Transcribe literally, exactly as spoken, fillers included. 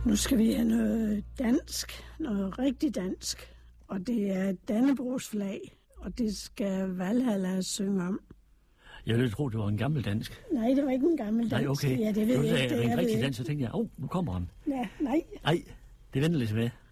Nu skal vi have noget dansk, noget rigtig dansk. Og det er et Dannebrogs flag, og det skal Valhalla synge om. Jeg ville tro, det var en gammel dansk. Nej, det var ikke en gammel dansk. Nej, okay. Ja, det ved nu, jeg ikke. Det er en jeg rigtig dansk, så tænkte jeg, åh, oh, nu kommer han. Ja, nej. Nej, det venter lidt med.